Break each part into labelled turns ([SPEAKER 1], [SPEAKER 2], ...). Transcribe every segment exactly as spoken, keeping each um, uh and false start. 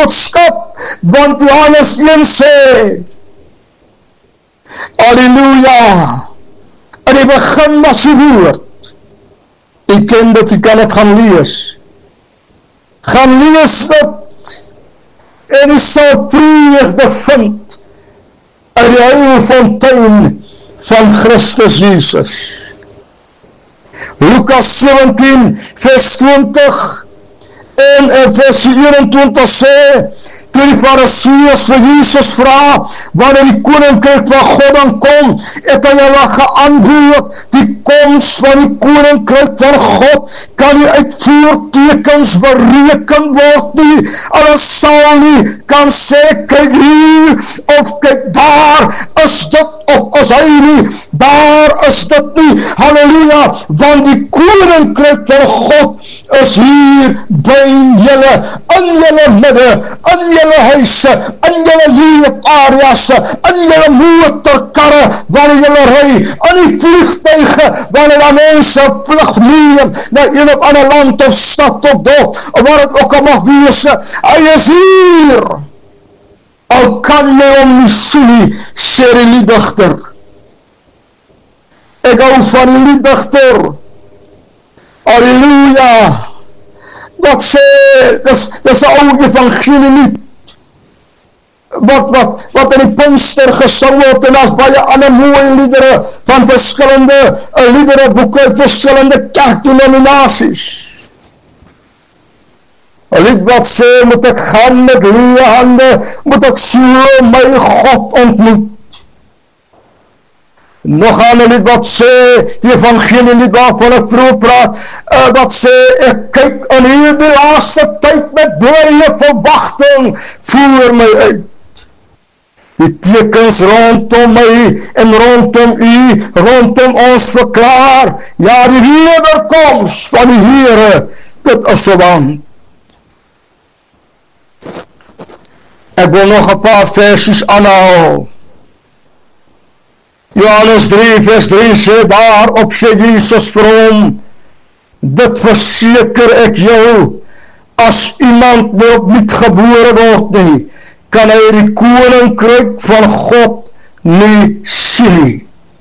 [SPEAKER 1] boodskap, want Johannes een sê, halleluja, in die begin was die woord. U ken dit, u kan het gaan lees. Gaan lees dit, en u sal vreugde vind uit die heilfontein van Christus Jesus. Lukas zeventien, vers twintig, en in vers eenentwintig sê, toe die Fariseërs vir Jesus vra, wanneer die koninkryk van God dan kom, het hy hulle geantwoord, die koms van die koninkryk van God kan nie uit voortekens bereken word nie. Hulle sal nie kan sê, kyk hier, of kyk daar, is dit of is hy nie, daar is dit nie, halleluja, want die koninkryk van God is hier by julle, in julle midde, in julle huise, in julle leefareas, in julle motorkarre, wanneer julle ry, in die vliegtuige, wanneer daar mense vlug neem, na een of ander land of stad of dorp, of waar het ook al mag wees, hy is hier. Al kan jy hom nie sien nie, sê die lieddigter. Ek hou van die lieddigter. Halleluja. Wat sê, dis, dis een oude evangelie lied. Wat, wat, wat in die Pinkster gesing word, en as baie ander mooie liedere, van verskillende liedere boeke, verskillende kerkdenominasies. Een lied wat sê, moet ek gaan met leë hande, moet ek so my God ontmoet. Nog aan een lied wat sê, die evangelie lied waarvan ek vroeg praat, uh, wat sê, ek kyk in hierdie laaste tyd met blye verwagting voor my uit. Die tekens rondom my en rondom u, rondom ons verklaar, ja die wederkoms van die Here, dit is so want. Ek wil nog een paar versies aanhaal. Johannes drie vers drie sê, daarop sê Jesus vir hom, dit verseker ek jou, as iemand nie opnuut gebore word nie, kan hy die koninkryk van God nie sien nie.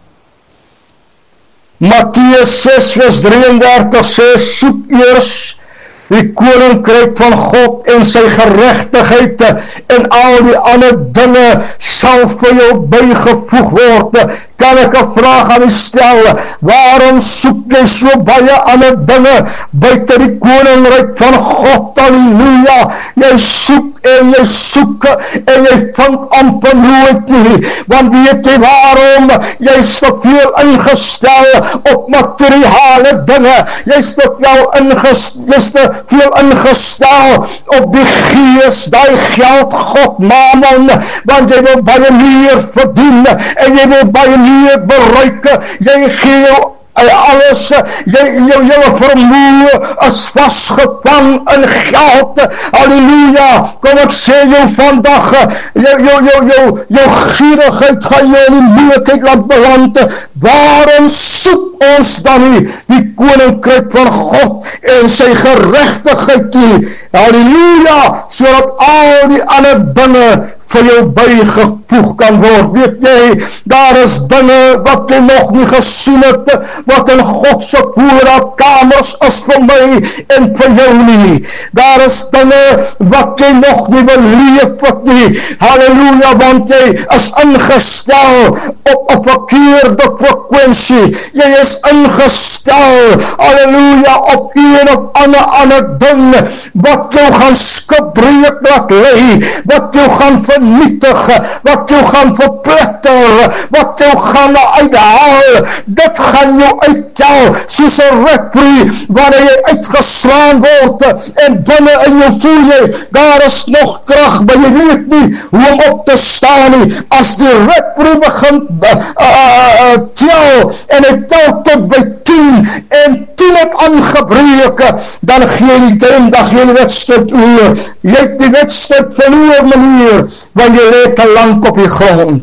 [SPEAKER 1] Mattheus ses vers drieëndertig sê, soek eers die koninkryk van God en sy geregtigheid en al die ander dinge sal vir jou bygevoeg word. Kan ek 'n vraag aan u stel? Waarom soek jy so baie ander dinge buite die koninkryk van God? Halleluja! Jy soek en jy soek en jy vind amper nooit nie. Want weet jy waarom? Jy is te veel ingestel op materiale dinge. Jy is te veel ingestel veel ingestel op die gees, die geld, God, mammon, want jy wil baie meer verdien, en jy wil baie meer bereik, jy gee jou alles, jy, jou, jou vermoë is vastgevang in geld, halleluja, kom ek sê jou vandag, jou, jou, jou, jou, jou gierigheid gaan jou in die moeilikheid laat beland, waarom soek ons dan nie die koninkryk van God en sy geregtigheid nie, halleluja, sodat al die ander dinge vir jou bygevoeg kan word. Weet jy, daar is dinge wat jy nog nie gesien het, wat in Godse voorraadkamers is vir my en vir jou nie. Daar is dinge wat jy nog nie beleef het nie, halleluja, want jy is ingestel op 'n verkeerde frekwensie, jy is ingestel, halleluja, op een of ander ander ding, wat jou gaan skipbreek laat lê, wat jou gaan vernietig, wat jou gaan verpletter, wat jou gaan uithaal, dit gaan jou uittel, soos 'n rugby, wanneer jy uitgeslaan word, en binne in jou voel jy, daar is nog krag, maar jy weet nie hoe om op te staan nie, as die rugby begin uh, uh, uh, tel, en hy tel tot by tien, en tien het aangebreek, dan gee jy die game, dan gee jy die wedstrijd oor, jy het die wedstrijd verloor, meneer, want jy lê te lang op die grond.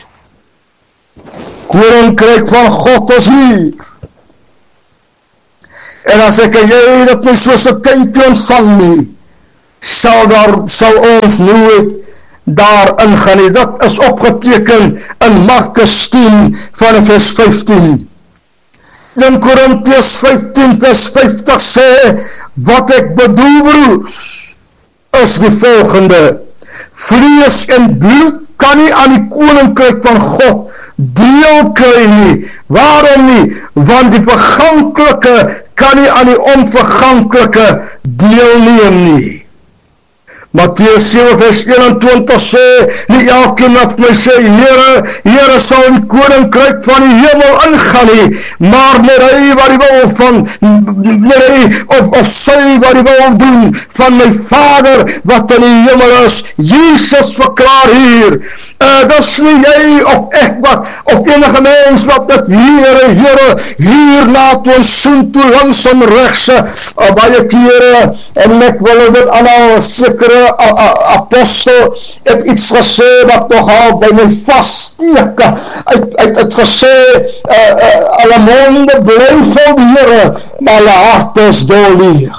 [SPEAKER 1] Koninkryk van God is hier. En as ek en jy dit nie soos 'n kindjie ontvang nie, sal, daar, sal ons nooit daarin gaan nie. Dat is opgeteken in Markus tien van vers vyftien. In Korintiërs vyftien vers vyftig sê, wat ek bedoel broers, is die volgende: vlees en bloed kan nie aan die koninkryk van God deel kry nie. Waarom nie? Want die verganklike kan nie aan die onverganklike deelneem nie. Matteus sewe vers eenentwintig sê, nie elkeen wat my sê, Here, Here sal die koninkryk van die hemel ingaan nie, maar net hy wat die wil van, net hy of, of sy wat die wil doen van my Vader wat in die hemel is. Jesus verklaar hier, uh, dat is nie jy of ek wat, of enige mens wat dit, Here, Here, hier laat ons soen toe langs en rechtse, uh, baie kere, en ek wil dit aan sekere apostel het iets gesê wat nogal by my vaststeek. Hy het gesê, alle monde bly vol die Here, maar hulle hart is dolleeg.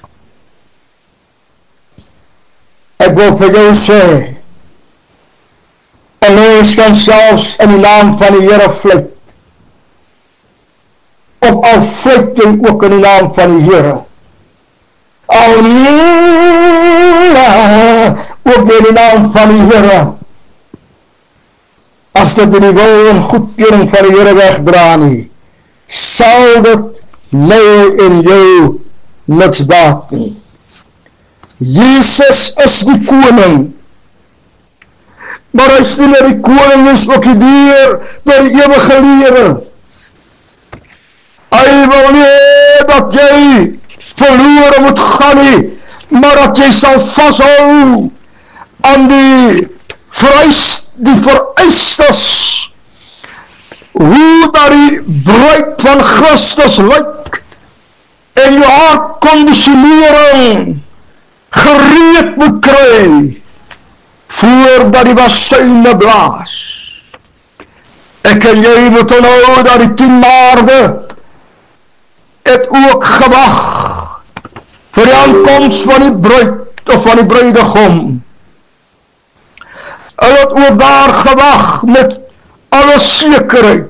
[SPEAKER 1] Ek wil vir jou sê, en ons kan selfs in die naam van die Here vluit, of al vluit jy ook in die naam van die Here, al ook in die naam van die Here, as dit in die wil en goedkeuring van die Here wegdra nie, sal dit my en jou niks baat nie. Jesus is die koning, maar hy is nie meer die koning, is ook die dier door die ewige lewe. Hy wil nie dat jy verloren moet gaan nie, maar dat jy sal vasthou aan die vereis, die vereistes, hoe dat die bruid van Christus lyk, en jou hart conditionering gereed moet kry, voordat die basuine blaas. Ek en jy moet onthou dat die tien maarde het ook gewag vir die aankomst van die bruid of van die bruidegom. Hulle het ook daar gewag met alle sekerheid.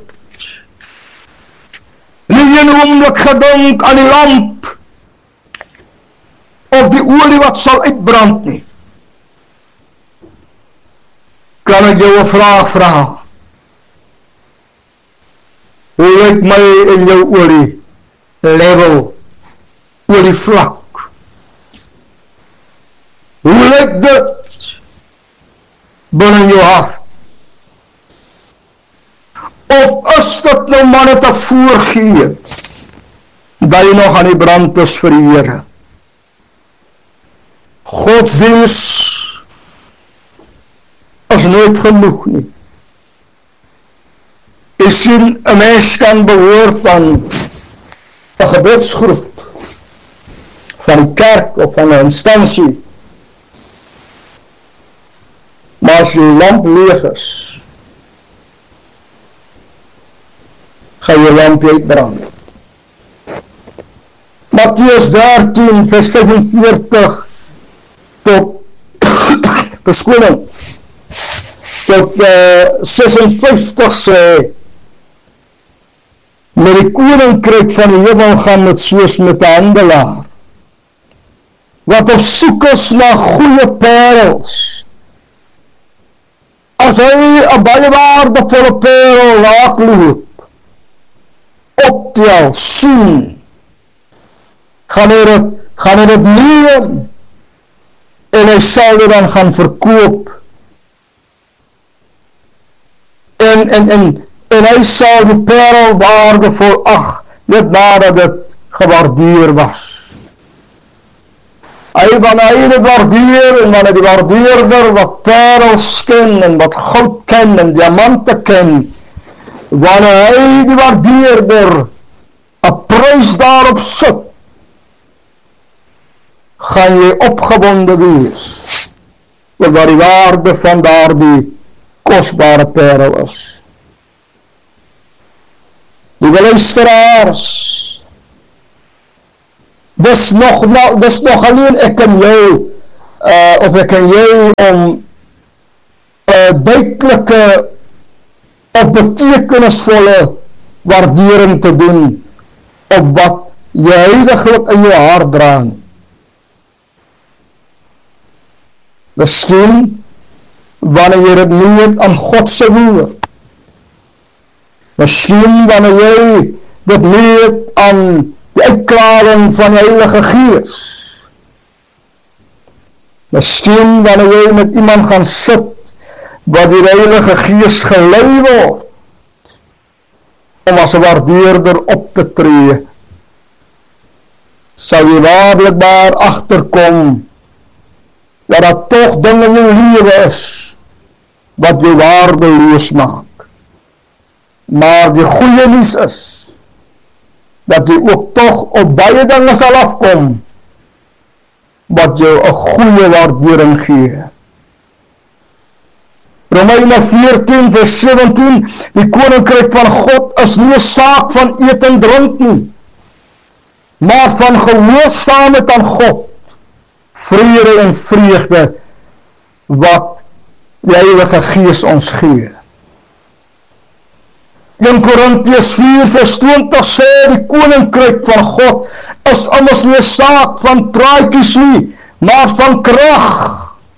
[SPEAKER 1] Nie een oomblik gedink aan die lamp of die olie wat sal uitbrand nie. Kan ek jou 'n vraag vra? Hoe lyk my en jou olie level, olie vlak? Hoe lyk dit binne jou hart? Of is dit nou maar net 'n voorgee dat jy nog aan die brand is vir die Here? Godsdiens is nooit genoeg nie. Jy sien, 'n mens kan behoort aan 'n gebedsgroep van die kerk of van 'n instansie, maar as jou lamp leeg is, gaan jou lamp uitbrand. Matteus dertien vers vyfenveertig tot verskoning tot uh, sesenvyftig sê, met die koninkryk van die hemel gaan dit soos met 'n handelaar wat op soek is na goeie parels. As hy 'n baie waardevolle parel raakloop, optel, sien, gaan hy dit, gaan hy dit neem en hy sal dit dan gaan verkoop. En, en, en, en hy sal die parel waardevol ag, net nadat dit gewaardeer was. Hy, wanneer hy dit waardeer, en wanneer die waardeerder wat parels ken, en wat goud ken, en diamante ken, wanneer hy die waardeerder 'n prys daarop sit, gaan jy opgewonde wees, wat die waarde van daardie kosbare parel is. Die luisteraars, dis nog, dis nog alleen ek en jou, uh, of ek en jy om uh, duidelike of betekenisvolle waardering te doen op wat jy heiliglik in jou hart dra. Miskien wanneer jy dit meet aan God se woord. Miskien wanneer jy dit meet aan die uitklaring van die Heilige Gees. Miskien wanneer jy met iemand gaan sit wat die Heilige Gees gelei word om as 'n waardeerder op te tree, sal jy waarlik daar agterkom dat dat toch dinge in jou lewe is wat jou waardeloos maak. Maar die goeie nuus is dat jy ook toch op baie dinge sal afkom wat jou 'n goeie waardering gee. Romeine veertien vers sewentien, die koninkryk van God is nie 'n saak van eet en drink nie, maar van gehoorsaamheid aan God, vrede en vreugde wat die Heilige Gees ons gee. In Korintiërs vier vers twintig sê die koninkryk van God is immers nie 'n saak van praatjies nie, maar van krag.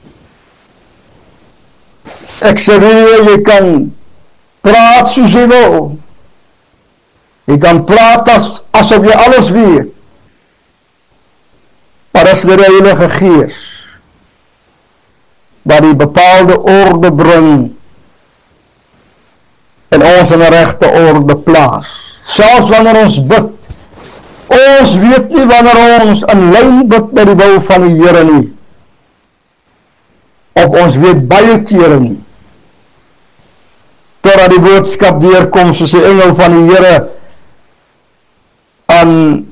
[SPEAKER 1] Ek sê weer, jy kan praat soos jy wil. Jy kan praat as, asof jy alles weet. Maar as die Heilige Gees wat die bepaalde orde bring en ons in 'n regte orde plaas. Selfs wanneer ons bid, ons weet nie wanneer ons in lyn bid met die wil van die Here nie. Of ons weet baie kere nie. Totdat die boodskap deurkom soos die engel van die Here aan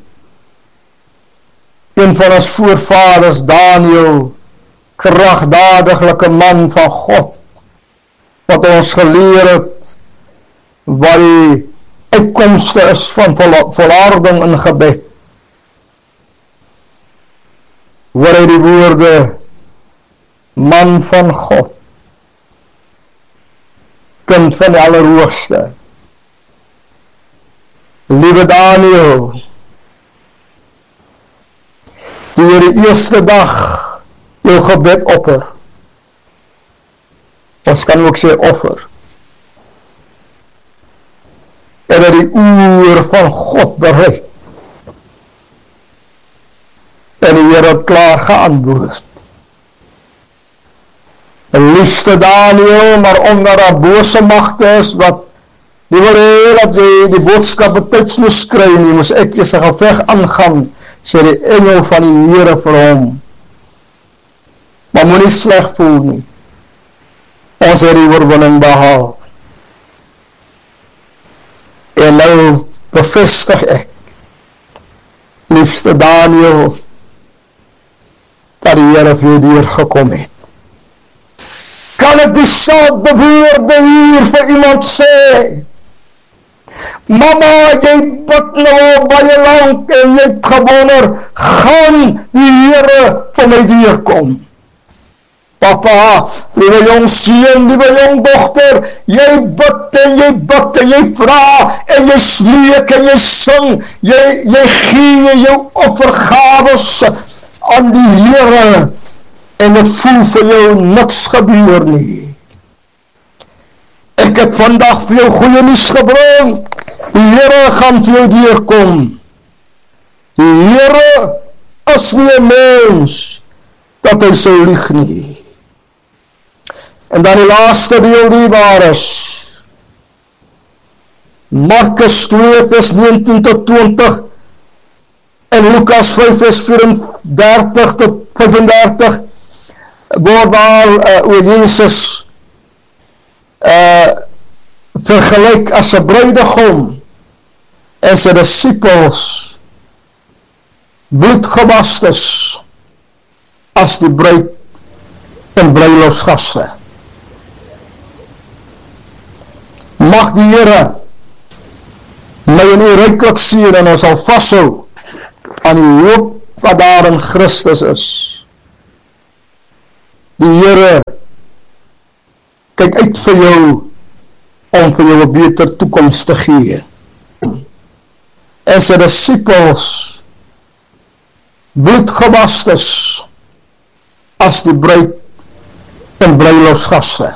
[SPEAKER 1] een van ons voorvaders, Daniël, kragtdadige man van God, wat ons geleer het wat die uitkomste is van volharding in gebed. Hoor hy die woorde, man van God, kind van die Allerhoogste, liewe Daniël, die jy die eerste dag jou gebed offer, ons kan ook sê offer, en dat die oor van God bereik, en die Here het klaar geantwoord. En liefste Daniël, maar omdat daar bose magte is, wat die wil hê dat jy die boodskap betyds moes skry nie, moes ek jy sy geveg aangaan, sê die engel van die Here vir hom. Maar moet nie sleg voel nie. Ons het die oorwinning behaal. En nou bevestig ek, liefste Daniël, dat die Here vir jou deurgekom het. Kan ek dieselfde woorde hier vir iemand sê? Mama, jy bid nou al baie lank en jy het gewonder, gaan die Here vir my deurkom? Papa, liewe jong seun, liewe jong dogter, jy bid en jy bid en jy vra en jy smeek en jy sing, jy, jy gee jou offergawes aan die Here en het voel vir jou niks gebeur nie. Ek het vandag vir jou goeie nuus gebring. Die Here gaan vir jou deurkom. Die Here is nie 'n mens dat hy sou lieg nie. En dan die laaste deel die waar is. Markus twee vers negentien tot twintig en Lukas vyf vers vierendertig tot vyfendertig word daar uh, oor Jesus uh, vergelyk as 'n bruidegom en sy disippels bloedgewastes as die bruid en bruilofsgaste. Mag die Here my en u ryklik seën en ons sal vashou aan die hoop wat daar in Christus is. Die Here kyk uit vir jou om vir jou 'n beter toekoms te gee. En sy disippels, bloedgewastes, as die bruid en bruilofsgaste.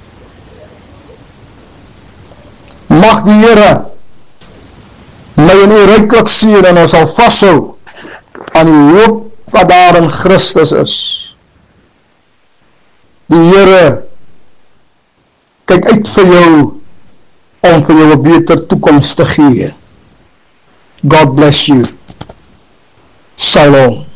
[SPEAKER 1] Mag die Here my en u ryklik seën en ons sal vashou aan die hoop wat daar in Christus is. Die Here kyk uit vir jou om vir jou 'n beter toekoms te gee. God bless you. Shalom.